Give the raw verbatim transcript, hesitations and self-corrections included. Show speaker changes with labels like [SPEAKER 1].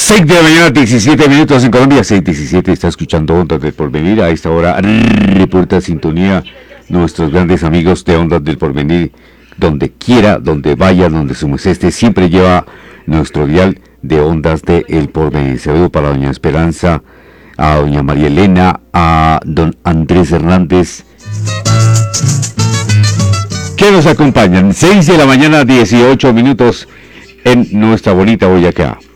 [SPEAKER 1] seis de la mañana, diecisiete minutos en Colombia, seis diecisiete, está escuchando Ondas del Porvenir. A esta hora reporta sintonía nuestros grandes amigos de Ondas del Porvenir. Donde quiera, donde vaya, donde su merced esté, siempre lleva nuestro dial de Ondas del Porvenir. Saludo para doña Esperanza, a doña María Elena, a don Andrés Hernández, que nos acompañan. seis de la mañana, dieciocho minutos en nuestra bonita Boyacá.